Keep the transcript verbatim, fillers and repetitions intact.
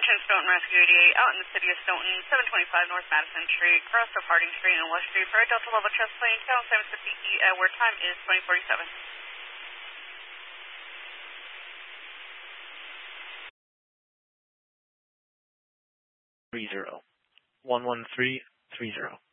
Attention Stoughton Rescue eighty-eight, out in the city of Stoughton, seven twenty-five North Madison Street, cross of Harding Street and West Street for a Delta Level Chest plane, Channel seven fifty E, uh, where time is twenty forty-seven. Three zero. One one three three zero.